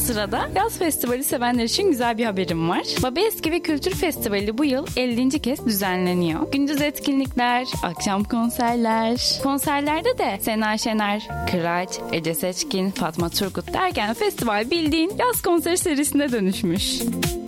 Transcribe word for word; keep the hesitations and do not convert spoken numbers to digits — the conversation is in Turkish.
sırada yaz festivali sevenler için güzel bir haberim var. Babeski ve Kültür Festivali bu yıl ellinci kez düzenleniyor. Gündüz etkinlikler, akşam konserler. Konserlerde de Sena Şener, Kıraç, Ece Seçkin, Fatma Turgut derken festival bildiğin yaz konseri serisine dönüşmüş.